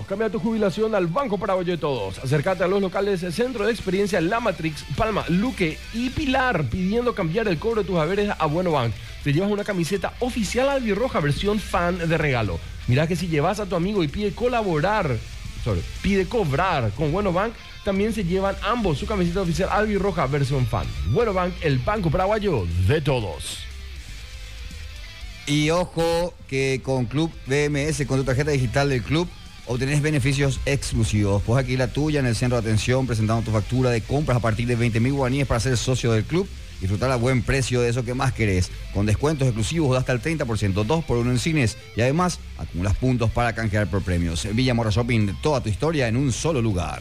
Cambia tu jubilación al Banco Paraguayo de Todos. Acércate a los locales Centro de Experiencia La Matrix, Palma, Luque y Pilar, pidiendo cambiar el cobro de tus haberes a Bueno Bank. Te llevas una camiseta oficial albirroja versión fan de regalo. Mirá que si llevas a tu amigo y pide cobrar con Bueno Bank, también se llevan ambos su camiseta oficial albirroja versión fan. Bueno Bank, el Banco Paraguayo de Todos. Y ojo que con Club BMS, con tu tarjeta digital del club, obtenés beneficios exclusivos. Puedes adquirir la tuya en el centro de atención presentando tu factura de compras a partir de 20.000 guaraníes para ser socio del club. Disfrutar a buen precio de eso que más querés, con descuentos exclusivos de hasta el 30%, 2x1 en cines y además acumulas puntos para canjear por premios. Villa Morra Shopping, toda tu historia en un solo lugar.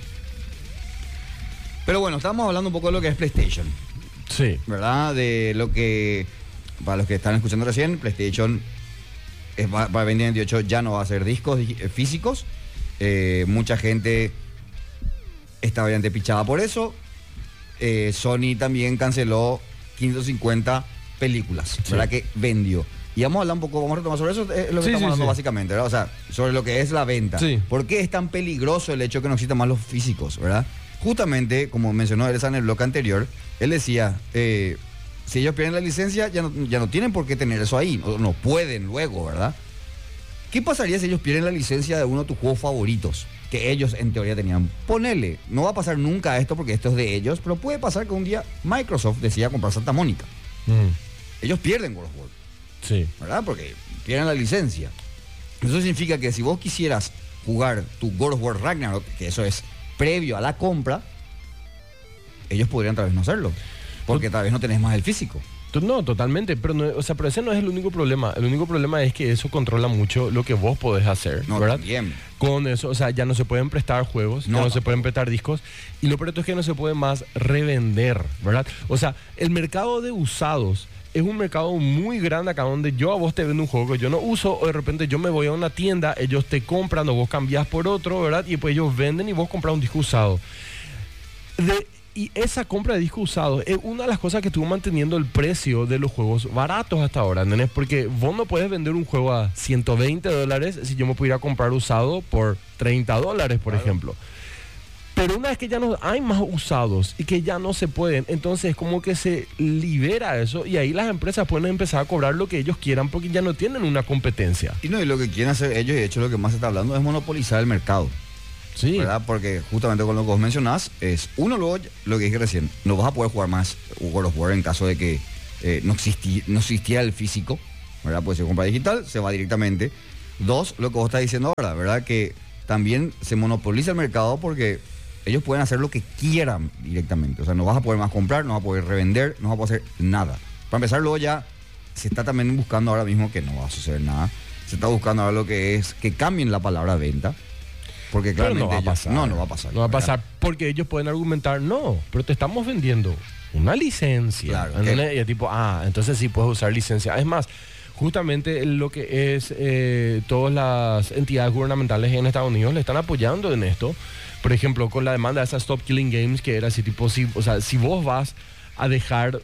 Pero bueno, estamos hablando un poco de lo que es PlayStation. Sí. ¿Verdad? De lo que, para los que están escuchando recién, PlayStation para el 2028 ya no va a ser discos físicos. Mucha gente está obviamente pichada por eso. Sony también canceló 550 películas, sí, ¿verdad? Que vendió. Y vamos a hablar un poco, vamos a retomar sobre eso, es lo que estamos hablando básicamente, ¿verdad? O sea, sobre lo que es la venta. Sí. ¿Por qué es tan peligroso el hecho que no existan más los físicos, ¿verdad? Justamente, como mencionó Elsa en el bloque anterior, él decía, si ellos pierden la licencia, ya no tienen por qué tener eso ahí, no pueden luego, ¿verdad? ¿Qué pasaría si ellos pierden la licencia de uno de tus juegos favoritos? Que ellos en teoría tenían. Ponele, no va a pasar nunca esto porque esto es de ellos, pero puede pasar que un día Microsoft decida comprar Santa Mónica. Ellos pierden God of War. Sí. ¿Verdad? Porque pierden la licencia. Eso significa que si vos quisieras jugar tu God of War Ragnarok, que eso es previo a la compra, ellos podrían tal vez no hacerlo. Porque tal vez no tenés más el físico. No, totalmente, pero, no, o sea, pero ese no es el único problema. El único problema es que eso controla mucho lo que vos podés hacer, no, ¿verdad? También. Con eso, o sea, ya no se pueden prestar juegos, ya no se pueden prestar discos, y lo peor es que no se puede más revender, ¿verdad? O sea, el mercado de usados es un mercado muy grande acá, donde yo a vos te vendo un juego que yo no uso, o de repente yo me voy a una tienda, ellos te compran o vos cambiás por otro, ¿verdad? Y después ellos venden y vos compras un disco usado. Y esa compra de discos usados es una de las cosas que estuvo manteniendo el precio de los juegos baratos hasta ahora, ¿entendés? Porque vos no puedes vender un juego a $120 si yo me pudiera comprar usado por $30, por ejemplo. Pero una vez que ya no hay más usados y que ya no se pueden, entonces como que se libera eso y ahí las empresas pueden empezar a cobrar lo que ellos quieran porque ya no tienen una competencia. Y lo que quieren hacer ellos, y de hecho lo que más se está hablando, es monopolizar el mercado. Sí. ¿Verdad? Porque justamente con lo que vos mencionás, es uno, luego lo que dije recién, no vas a poder jugar más World of War en caso de que no existiera el físico, ¿verdad? Pues si compra digital, se va directamente. Dos, lo que vos estás diciendo ahora, ¿verdad? Que también se monopoliza el mercado porque ellos pueden hacer lo que quieran directamente. O sea, no vas a poder más comprar, no vas a poder revender, no vas a poder hacer nada. Para empezar, luego ya se está también buscando ahora mismo que no va a suceder nada. Se está buscando ahora lo que es que cambien la palabra venta. Porque claramente no va a pasar. No va a pasar. No va a pasar porque ellos pueden argumentar, no, pero te estamos vendiendo una licencia. Claro. Y es tipo, entonces sí puedes usar licencia. Es más, justamente lo que es todas las entidades gubernamentales en Estados Unidos le están apoyando en esto. Por ejemplo, con la demanda de esa Stop Killing Games, que era así tipo, si vos vas a dejar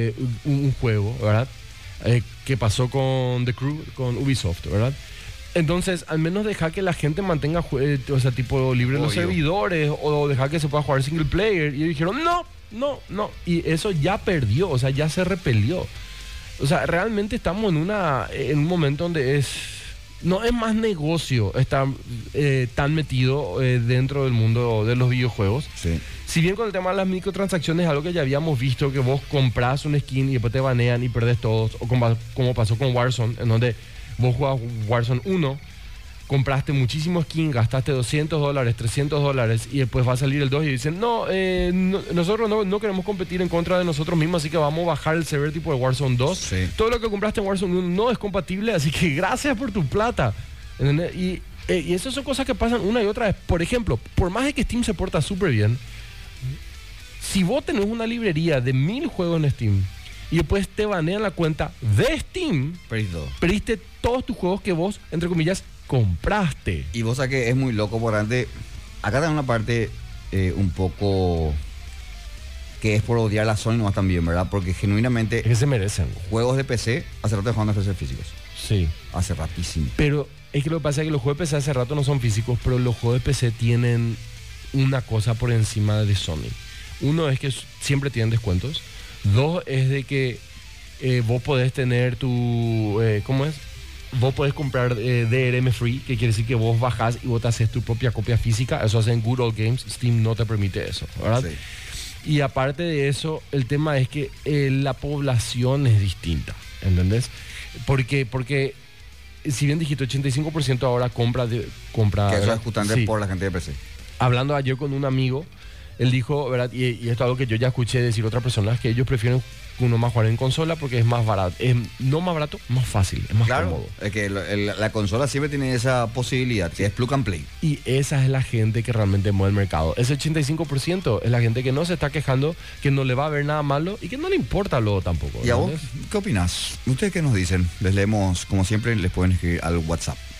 un juego, ¿verdad? Que pasó con The Crew, con Ubisoft, ¿verdad? Entonces, al menos dejar que la gente mantenga, tipo libre los servidores, o dejar que se pueda jugar single player. Y ellos dijeron, no. Y eso ya perdió, o sea, ya se repelió. O sea, realmente estamos en un momento donde no es más negocio estar tan metido dentro del mundo de los videojuegos. Sí. Si bien con el tema de las microtransacciones es algo que ya habíamos visto, que vos compras un skin y después te banean y perdés todos, o como pasó con Warzone, en donde vos jugás Warzone 1, compraste muchísimos skins, gastaste $200, $300 y después va a salir el 2 y dicen, nosotros no queremos competir en contra de nosotros mismos, así que vamos a bajar el server tipo de Warzone 2. Sí. Todo lo que compraste en Warzone 1 no es compatible, así que gracias por tu plata. Y esas son cosas que pasan una y otra vez. Por ejemplo, por más de que Steam se porta súper bien, si vos tenés una librería de 1000 juegos en Steam y después te banean la cuenta de Steam, perdiste todos tus juegos que vos, entre comillas, compraste. Y vos sabés que es muy loco por antes. Acá está una parte un poco que es por odiar a Sony nomás también, ¿verdad? Porque genuinamente... Es que se merecen. Juegos de PC, hace rato dejando de ser físicos. Sí. Hace ratísimo. Pero es que lo que pasa es que los juegos de PC hace rato no son físicos, pero los juegos de PC tienen una cosa por encima de Sony. Uno es que siempre tienen descuentos. Dos es de que vos podés tener tu... ¿cómo es? Vos podés comprar DRM free, que quiere decir que vos bajás y vos te haces tu propia copia física. Eso hacen Good Old Games. Steam no te permite eso, ¿verdad? Sí. Y aparte de eso, el tema es que la población es distinta, ¿entendés? Porque si bien dijiste 85% ahora compra... Que eso es justamente sí. Por la gente de PC. Hablando ayer con un amigo, él dijo, ¿verdad? Y esto es algo que yo ya escuché decir a otras personas, que ellos prefieren uno más jugar en consola porque es más barato. No más barato, más fácil, es más cómodo. Es que la consola siempre tiene esa posibilidad, que es plug and play. Y esa es la gente que realmente mueve el mercado. Ese 85% es la gente que no se está quejando, que no le va a ver nada malo y que no le importa luego tampoco. ¿Y a vos qué opinás? ¿Ustedes qué nos dicen? Les leemos, como siempre, les pueden escribir al WhatsApp.